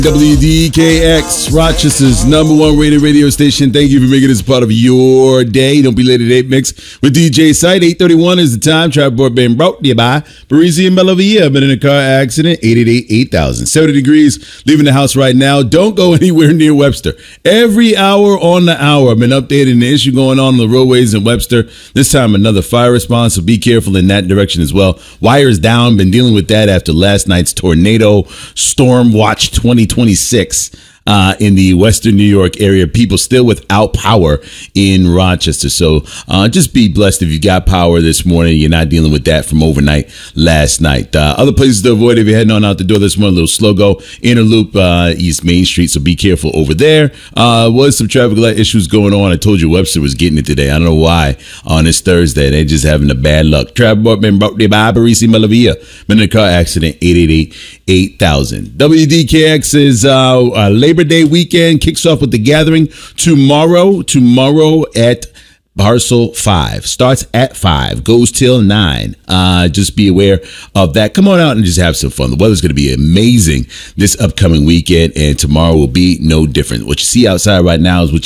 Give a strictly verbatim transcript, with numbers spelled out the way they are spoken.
W D K X, Rochester's number one rated radio station. Thank you for making this part of your day. Don't be late at eight Mix with D J Sight. eight thirty-one is the time. Trap board being brought to you by Parisi and Bellavia. Been in a car accident. eight eight eight, eight thousand. seventy degrees. Leaving the house right now. Don't go anywhere near Webster. Every hour on the hour. I've been updating the issue going on on the roadways in Webster. This time another fire response, so be careful in that direction as well. Wires down. Been dealing with that after last night's tornado storm watch twenty twenty-six uh, in the Western New York area. People still without power in Rochester. So uh, just be blessed if you got power this morning. You're not dealing with that from overnight last night. Uh, other places to avoid if you're heading on out the door this morning, a little slow go. Inner Loop, uh, East Main Street. So be careful over there. Uh, was some traffic light issues going on. I told you Webster was getting it today. I don't know why on this Thursday. They're just having a bad luck. Traffic board been brought to you by Parisi Malavia. Been in a car accident. eight eight eight, eight thousand. W D K X is uh, uh, Labor Day weekend. Kicks off with the gathering tomorrow. Tomorrow at Parcel five. Starts at five. Goes till nine. Uh, just be aware of that. Come on out and just have some fun. The weather's going to be amazing this upcoming weekend, and tomorrow will be no different. What you see outside right now is what